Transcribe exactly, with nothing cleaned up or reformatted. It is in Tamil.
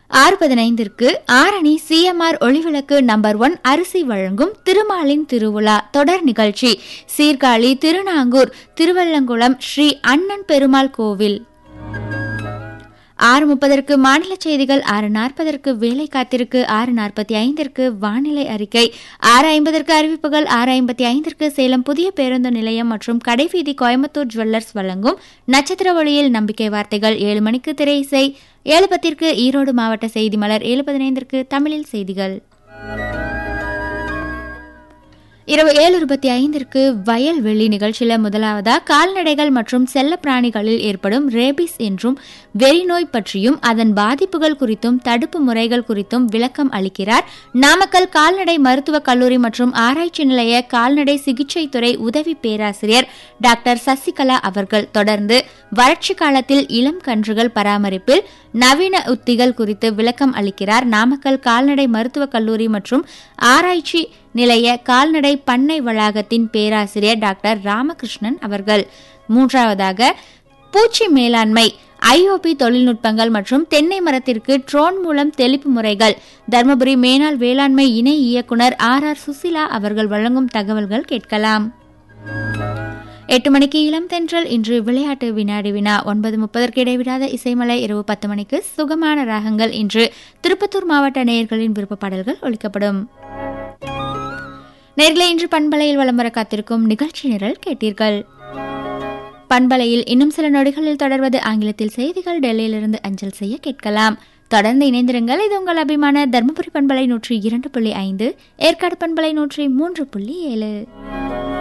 ஆறு பதினைந்திற்கு ஆரணி சிஎம்ஆர் ஒளிவிளக்கு நம்பர் ஒன் அரிசி வழங்கும் திருமாலின் திருவிழா தொடர் நிகழ்ச்சி. சீர்காழி திருநாங்கூர் திருவள்ளங்குளம் ஸ்ரீ அண்ணன் பெருமாள் கோவில். ஆறு முப்பதற்கு மாநில செய்திகள், ஆறு நாற்பதற்கு வேலை காத்திருக்கு, ஆறு நாற்பத்தி ஐந்திற்கு வானிலை அறிக்கை, ஆறு ஐம்பதற்கு அறிவிப்புகள், ஆறு ஐம்பத்தி ஐந்திற்கு சேலம் புதிய பேருந்து நிலையம் மற்றும் கடைவீதி கோயம்புத்தூர் ஜுவல்லர்ஸ் வழங்கும் நட்சத்திர ஒளியில் நம்பிக்கை வார்த்தைகள், ஏழு மணிக்கு திரை இசை, ஏழு பத்திற்கு ஈரோடு மாவட்ட செய்தி மலர், ஏழு பதினைந்திற்கு தமிழில் செய்திகள், இரவு ஏழு இருபத்தி ஐந்திற்கு வயல்வெளி நிகழ்ச்சியில முதலாவதா கால்நடைகள் மற்றும் செல்ல பிராணிகளில் ஏற்படும் ரேபிஸ் என்றும் வெறிநோய் பற்றியும் அதன் பாதிப்புகள் குறித்தும் தடுப்பு முறைகள் குறித்தும் விளக்கம் அளிக்கிறார் நாமக்கல் கால்நடை மருத்துவக் கல்லூரி மற்றும் ஆராய்ச்சி நிலைய கால்நடை சிகிச்சை துறை உதவி பேராசிரியர் டாக்டர் சசிகலா அவர்கள். தொடர்ந்து வறட்சி காலத்தில் இளம் கன்றுகள் பராமரிப்பில் நவீன உத்திகள் குறித்து விளக்கம் அளிக்கிறார் நாமக்கல் கால்நடை மருத்துவக் கல்லூரி மற்றும் ஆராய்ச்சி நிலைய கால்நடை பண்ணை வளாகத்தின் பேராசிரியர் டாக்டர் ராமகிருஷ்ணன் அவர்கள். மூன்றாவதாக பூச்சி மேலாண்மை, ஐஓபி தொழில்நுட்பங்கள் மற்றும் தென்னை மரத்திற்கு ட்ரோன் மூலம் தெளிப்பு முறைகள், தர்மபுரி மேனாள் வேளாண்மை இணை இயக்குனர் ஆர் ஆர் சுசிலா அவர்கள் வழங்கும் தகவல்கள் கேட்கலாம். எட்டு மணிக்கு இளம் தென்றல், இன்று விளையாட்டு வினாடி வினா. ஒன்பது முப்பதற்கு இடைவிடாத இசைமலை. இரவு பத்து மணிக்கு சுகமான ராகங்கள். இன்று திருப்பத்தூர் மாவட்ட நேயர்களின் விருப்ப பாடல்கள் ஒலிக்கப்படும். நேர்களை இன்று பண்பலையில் வலம் வர காத்திருக்கும் நிகழ்ச்சி நிரல் கேட்டீர்கள். பண்பலையில் இன்னும் சில நொடிகளில் தொடர்வது ஆங்கிலத்தில் செய்திகள். டெல்லியிலிருந்து அஞ்சல் செய்ய கேட்கலாம். தொடர்ந்து இணைந்திருங்கள். இது உங்கள் அபிமான தர்மபுரி பண்பலை நூற்றி இரண்டு புள்ளி ஐந்து, ஏற்காடு பண்பலை நூற்றி மூன்று புள்ளி ஏழு.